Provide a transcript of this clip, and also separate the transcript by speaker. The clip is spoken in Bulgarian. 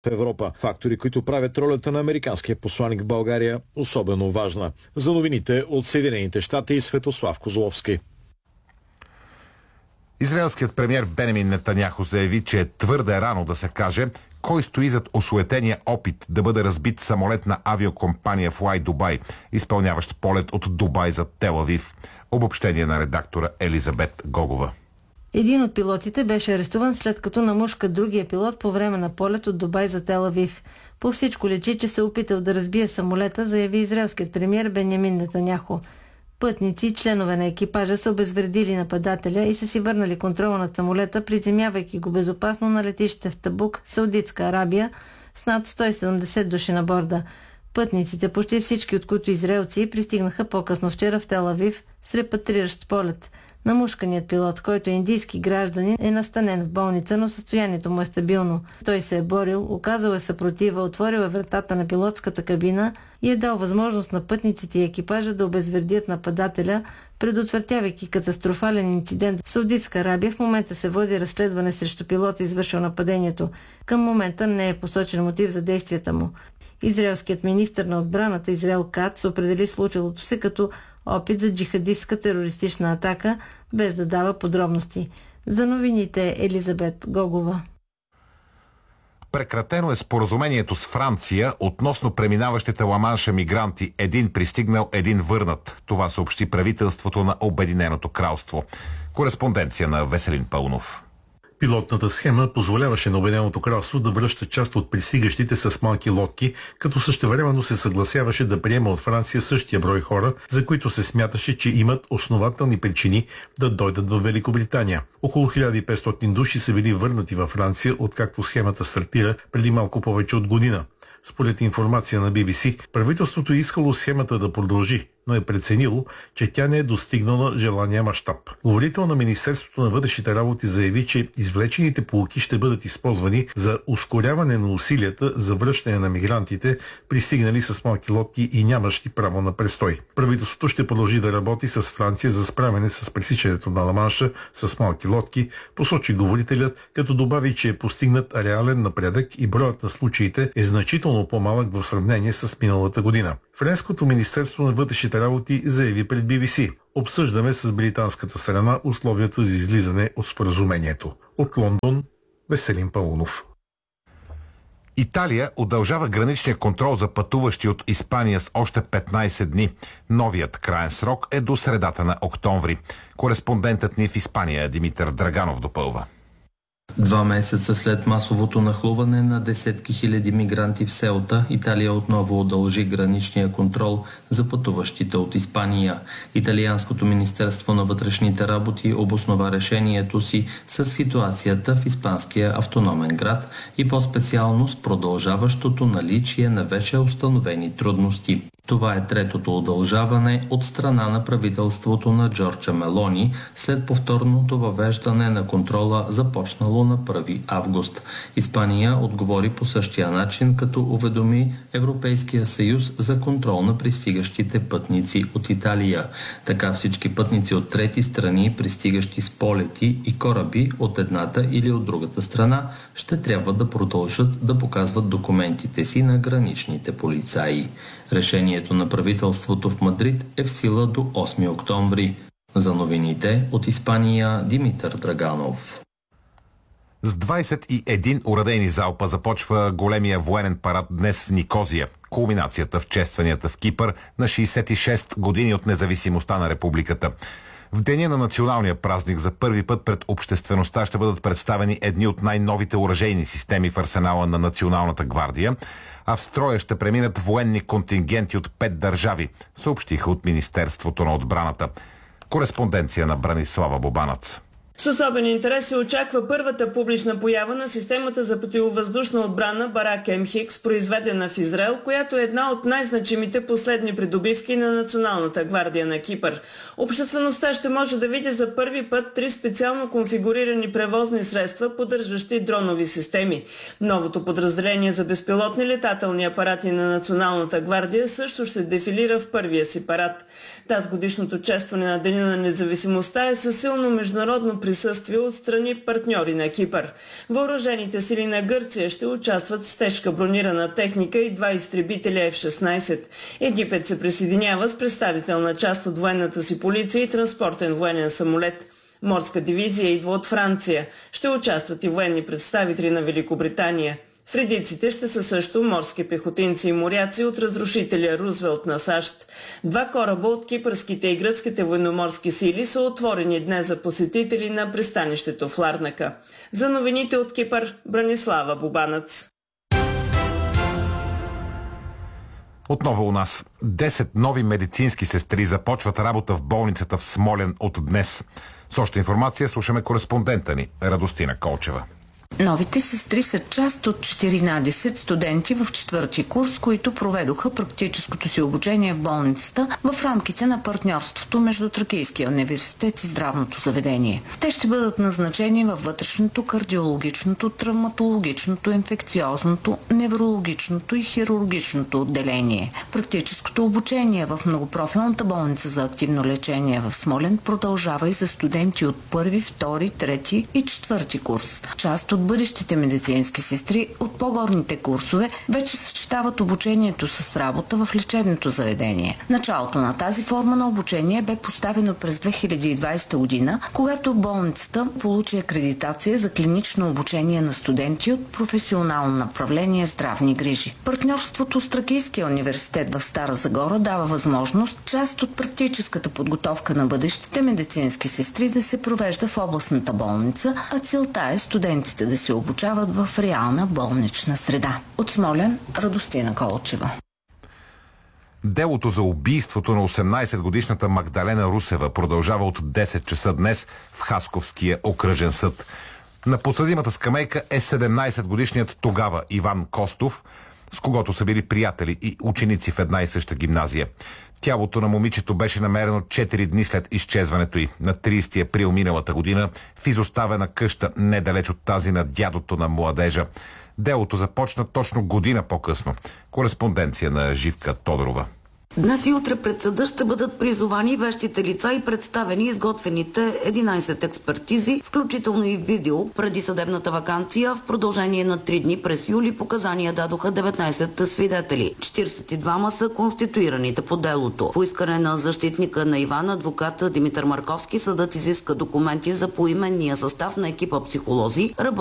Speaker 1: в Европа. Фактори, които правят ролята на американския посланик в България особено важна. За новините от Съединените щати и Светослав Козловски.
Speaker 2: Израелският премиер Бенямин Нетаняху заяви, че е твърде рано да се каже кой стои зад осуетения опит да бъде разбит самолет на авиокомпания Fly Dubai, изпълняващ полет от Дубай за Тел Авив. Обобщение на редактора Елизабет Гогова.
Speaker 3: Един от пилотите беше арестуван след като намушка другия пилот по време на полет от Дубай за Тел Авив. По всичко личи, че се опитал да разбие самолета, заяви израелският премиер Бенямин Нетаняху. Пътници и членове на екипажа са обезвредили нападателя и са си върнали контрола над самолета, приземявайки го безопасно на летище в Табук, Саудитска Арабия, с над 170 души на борда. Пътниците, почти всички от които израелци, пристигнаха по-късно вчера в Тел Авив с репатриращ полет. Намушканият пилот, който е индийски гражданин, е настанен в болница, но състоянието му е стабилно. Той се е борил, оказал е съпротива, отворил е вратата на пилотската кабина и е дал възможност на пътниците и екипажа да обезвредят нападателя, предотвратявайки катастрофален инцидент. В Саудитска Арабия в момента се води разследване срещу пилота, извършил нападението. Към момента не е посочен мотив за действията му. Израелският министър на отбраната Израел Кац определи случилото се като опит за джихадистка терористична атака, без да дава подробности. За новините Елизабет Гогова.
Speaker 2: Прекратено е споразумението с Франция относно преминаващите Ла-Манша мигранти. Един пристигнал, един върнат. Това съобщи правителството на Обединеното кралство. Кореспонденция на Веселин Пълнов.
Speaker 4: Пилотната схема позволяваше на Обединеното кралство да връща част от пристигащите с малки лодки, като същевременно се съгласяваше да приема от Франция същия брой хора, за които се смяташе, че имат основателни причини да дойдат в Великобритания. Около 1500 души са били върнати във Франция, откакто схемата стартира преди малко повече от година. Според информация на BBC, правителството е искало схемата да продължи, но е преценило, че тя не е достигнала желания мащаб. Говорител на Министерството на вътрешните работи заяви, че извлечените поуки ще бъдат използвани за ускоряване на усилията за връщане на мигрантите, пристигнали с малки лодки и нямащи право на престой. Правителството ще продължи да работи с Франция за справяне с пресичането на Ла-Манша с малки лодки, посочи говорителят, като добави, че е постигнат реален напредък и броят на случаите е значително по-малък в сравнение с миналата година. Френското министерство на вътрешните работи заяви пред BBC: обсъждаме с британската страна условията за излизане от споразумението. От Лондон, Веселин Паунов.
Speaker 2: Италия удължава граничния контрол за пътуващи от Испания с още 15 дни. Новият краен срок е до средата на октомври. Кореспондентът ни в Испания Димитър Драганов допълва.
Speaker 5: 2 месеца след масовото нахлуване на десетки хиляди мигранти в Селта, Италия отново удължи граничния контрол за пътуващите от Испания. Италианското министерство на вътрешните работи обоснова решението си с ситуацията в испанския автономен град и по-специално с продължаващото наличие на вече установени трудности. Това е третото удължаване от страна на правителството на Джорджа Мелони след повторното въвеждане на контрола, започнало на 1 август. Испания отговори по същия начин, като уведоми Европейския съюз за контрол на пристигащите пътници от Италия. Така всички пътници от трети страни, пристигащи с полети и кораби от едната или от другата страна, ще трябва да продължат да показват документите си на граничните полицаи. Решението на правителството в Мадрид е в сила до 8 октомври. За новините от Испания Димитър Драганов.
Speaker 2: С 21 уредени залпа започва големия военен парад днес в Никозия. Кулминацията в честванията в Кипър на 66 години от независимостта на републиката. В деня на националния празник за първи път пред обществеността ще бъдат представени едни от най-новите оръжейни системи в арсенала на Националната гвардия, а в строя ще преминат военни контингенти от 5 държави, съобщиха от Министерството на отбраната. Кореспонденция на Бранислава Бобанац.
Speaker 6: С особен интерес се очаква първата публична поява на системата за противовъздушна отбрана Барак МХ, произведена в Израел, която е една от най-значимите последни придобивки на Националната гвардия на Кипър. Обществеността ще може да види за първи път 3 специално конфигурирани превозни средства, поддържащи дронови системи. Новото подразделение за безпилотни летателни апарати на Националната гвардия също ще дефилира в първия си парад. Тазгодишното честване на Деня на независимостта е със силно международно присъствие от страни партньори на Кипър. Въоръжените сили на Гърция ще участват с тежка бронирана техника и 2 изтребителя F-16. Египет се присъединява с представителна част от военната си полиция и транспортен военен самолет. Морска дивизия идва от Франция. Ще участват и военни представители на Великобритания. В редиците ще са също морски пехотинци и моряци от разрушителя Рузвелт на САЩ. 2 кораба от кипърските и гръцките военноморски сили са отворени днес за посетители на пристанището в Ларнака. За новините от Кипър, Бранислава Бубанец.
Speaker 2: Отново у нас. 10 нови медицински сестри започват работа в болницата в Смолян от днес. С още информация слушаме кореспондента ни Радостина Колчева.
Speaker 7: Новите сестри са част от 14 студенти в 4-ти курс, които проведоха практическото си обучение в болницата в рамките на партньорството между Тракийския университет и здравното заведение. Те ще бъдат назначени във вътрешното, кардиологичното, травматологичното, инфекциозното, неврологичното и хирургичното отделение. Практическото обучение в многопрофилната болница за активно лечение в Смолян продължава и за студенти от 1-ви, 2-ти, 3-ти и 4-ти курс. Част от бъдещите медицински сестри от по-горните курсове вече съчетават обучението с работа в лечебното заведение. Началото на тази форма на обучение бе поставено през 2020 година, когато болницата получи акредитация за клинично обучение на студенти от професионално направление здравни грижи. Партньорството с Тракийския университет в Стара Загора дава възможност част от практическата подготовка на бъдещите медицински сестри да се провежда в областната болница, а целта е студентите да се обучават в реална болнична среда. От Смолян, Радостина Колчева.
Speaker 2: Делото за убийството на 18-годишната Магдалена Русева продължава от 10 часа днес в Хасковския окръжен съд. На подсъдимата скамейка е 17-годишният тогава Иван Костов, с когото са били приятели и ученици в една и съща гимназия. Тялото на момичето беше намерено 4 дни след изчезването й на 30 април миналата година в изоставена къща недалеч от тази на дядото на младежа. Делото започна точно година по-късно. Кореспонденция на Живка Тодорова.
Speaker 8: Днес и утре пред съда ще бъдат призовани вещите лица и представени изготвените 11 експертизи, включително и видео. Преди съдебната ваканция в продължение на 3 дни през юли показания дадоха 19 свидетели. 42 са конституираните по делото. По искане на защитника на Иван, адвокат Димитър Марковски, съдът изиска документи за поименния състав на екипа психолози,